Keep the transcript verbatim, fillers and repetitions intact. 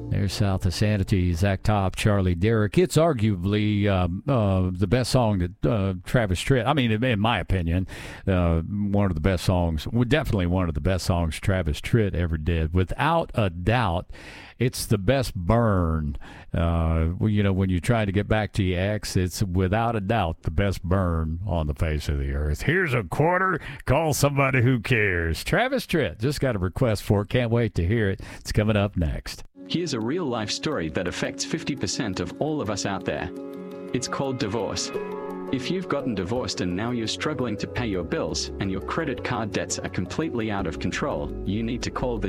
There's South of Sanity, Zach Top, Charlie Derrick. It's arguably uh, uh, the best song that uh, Travis Tritt, I mean, in my opinion, uh, one of the best songs, well, definitely one of the best songs Travis Tritt ever did. Without a doubt, it's the best burn. Uh, you know, when you try to get back to your ex, it's without a doubt the best burn on the face of the earth. Here's a quarter. Call somebody who cares. Travis Tritt, just got a request for it. Can't wait to hear it. It's coming up next. Here's a real-life story that affects fifty percent of all of us out there. It's called divorce. If you've gotten divorced and now you're struggling to pay your bills and your credit card debts are completely out of control, you need to call the